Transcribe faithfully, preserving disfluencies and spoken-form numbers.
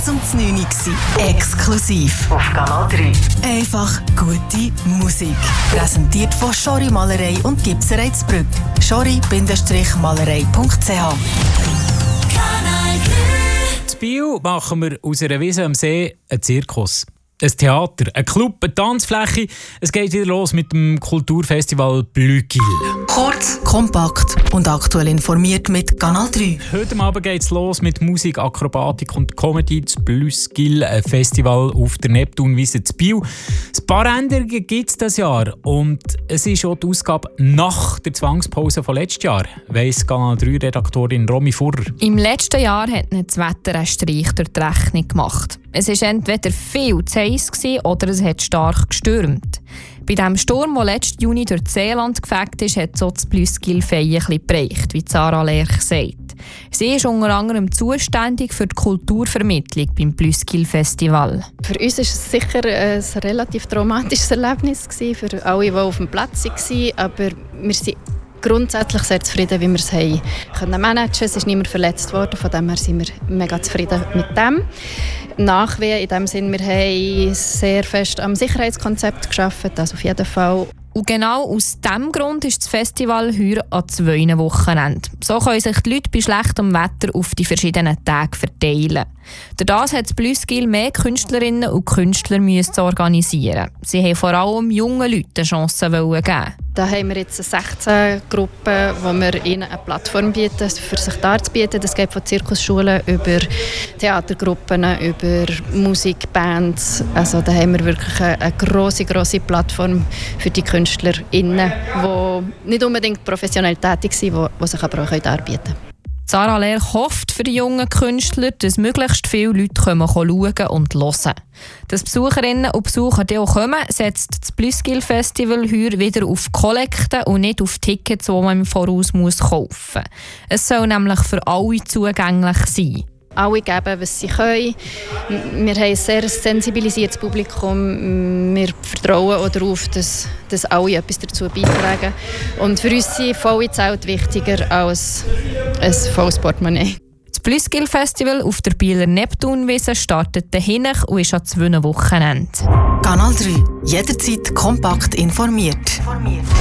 zum neun Uhr. Exklusiv auf Kanal drei. Einfach gute Musik. Präsentiert von Schori Malerei und Gipserei Zbrügg. schori Malerei punkt c h. In Biel machen wir aus einer Wiese am See einen Zirkus. Ein Theater, ein Club, eine Tanzfläche. Es geht wieder los mit dem Kulturfestival Blügil. Kurz, kompakt und aktuell informiert mit Kanal drei. Heute Abend geht es los mit Musik, Akrobatik und Comedy. Das Blügil Festival auf der Neptunwiese in Biel. Ein paar Änderungen gibt es dieses Jahr. Und es ist auch die Ausgabe nach der Zwangspause von letztes Jahr, weiss Kanal drei Redaktorin Romy Furrer. Im letzten Jahr hat das Wetter einen Streich durch die Rechnung gemacht. Es war entweder viel zu heiß oder es hat stark gestürmt. Bei dem Sturm, der letzten Juni durch Seeland gefegt ist, hat so das Blügil-Feier ein bisschen bereicht, wie Sarah Lerch sagt. Sie ist unter anderem zuständig für die Kulturvermittlung beim Blügil-Festival. Für uns war es sicher ein relativ traumatisches Erlebnis, für alle, die auf dem Platz waren, aber wir sind grundsätzlich sehr zufrieden, wie wir es haben können managen. Es ist niemand verletzt worden, von dem her sind wir mega zufrieden mit dem. Nachwehen in dem Sinn, wir haben sehr fest am Sicherheitskonzept gearbeitet, das auf jeden Fall. Und genau aus diesem Grund ist das Festival heuer an zwei Wochenenden. So können sich die Leute bei schlechtem Wetter auf die verschiedenen Tage verteilen. Durch das hat das Blügil mehr Künstlerinnen und Künstler müssen organisieren. Sie haben vor allem jungen Leuten eine Chance geben. Da haben wir jetzt sechzehn Gruppen, wo wir ihnen eine Plattform bieten, für sich darzubieten. Das geht von Zirkusschulen über Theatergruppen, über Musikbands. Also da haben wir wirklich eine, eine grosse, grosse Plattform für die KünstlerInnen, die nicht unbedingt professionell tätig sind, die, die sich aber auch darbieten können. Sarah Lerch hofft für die jungen Künstler, dass möglichst viele Leute schauen und hören. Dass Besucherinnen und Besucher die auch kommen, setzt das Blügil-Festival heuer wieder auf Kollekten und nicht auf Tickets, die man im Voraus muss kaufen muss. Es soll nämlich für alle zugänglich sein. Alle geben, was sie können. Wir haben ein sehr sensibilisiertes Publikum. Wir vertrauen auch darauf, dass, dass alle etwas dazu beitragen. Und für uns sind volle Zelte wichtiger als ein volles Portemonnaie. Das Blügil-Festival auf der Bieler Neptunwiese startet dahin und ist an zwei Wochenenden. Kanal drei. Jederzeit kompakt informiert.